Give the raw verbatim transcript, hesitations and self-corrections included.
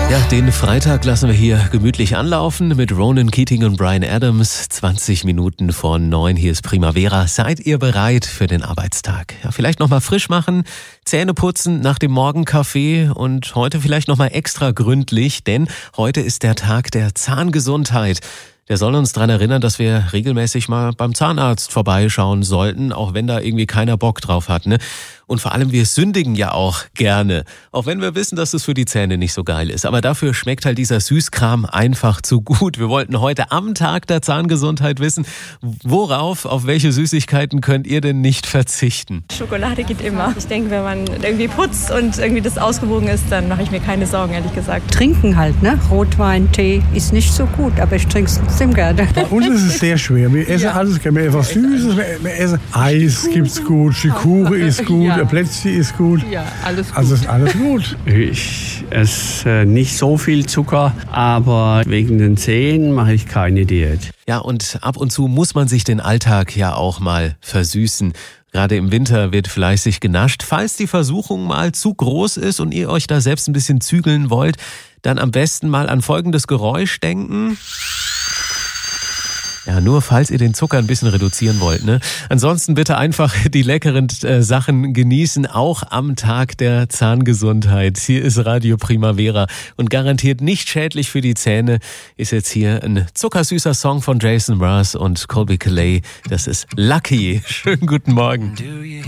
Ja, den Freitag lassen wir hier gemütlich anlaufen mit Ronan Keating und Bryan Adams. zwanzig Minuten vor neun, hier ist Primavera. Seid ihr bereit für den Arbeitstag? Ja, vielleicht nochmal frisch machen, Zähne putzen nach dem Morgenkaffee und heute vielleicht nochmal extra gründlich, denn heute ist der Tag der Zahngesundheit. Der soll uns daran erinnern, dass wir regelmäßig mal beim Zahnarzt vorbeischauen sollten, auch wenn da irgendwie keiner Bock drauf hat, ne? Und vor allem, wir sündigen ja auch gerne, auch wenn wir wissen, dass es für die Zähne nicht so geil ist. Aber dafür schmeckt halt dieser Süßkram einfach zu gut. Wir wollten heute am Tag der Zahngesundheit wissen, worauf, auf welche Süßigkeiten könnt ihr denn nicht verzichten? Schokolade geht immer. Ich denke, wenn man irgendwie putzt und irgendwie das ausgewogen ist, dann mache ich mir keine Sorgen, ehrlich gesagt. Trinken halt, ne? Rotwein, Tee ist nicht so gut, aber ich trinke es trotzdem gerne. Bei uns ist es sehr schwer. Wir essen ja alles gerne. Wir essen was Süßes, wir, wir essen Eis gibt's gut, Schikure ist gut, ja. Plätzchen ist gut. Ja, alles gut. Also ist alles gut. Ich esse nicht so viel Zucker, aber wegen den Zähnen mache ich keine Diät. Ja, und ab und zu muss man sich den Alltag ja auch mal versüßen. Gerade im Winter wird fleißig genascht. Falls die Versuchung mal zu groß ist und ihr euch da selbst ein bisschen zügeln wollt, dann am besten mal an folgendes Geräusch denken. Ja, nur falls ihr den Zucker ein bisschen reduzieren wollt, ne? Ansonsten bitte einfach die leckeren äh, Sachen genießen, auch am Tag der Zahngesundheit. Hier ist Radio Primavera und garantiert nicht schädlich für die Zähne ist jetzt hier ein zuckersüßer Song von Jason Mraz und Colby Calais. Das ist Lucky. Schönen guten Morgen.